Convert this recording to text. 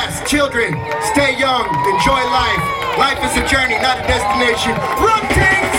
Yes, children, stay young, enjoy life. Life is a journey, not a destination. Rum Ting!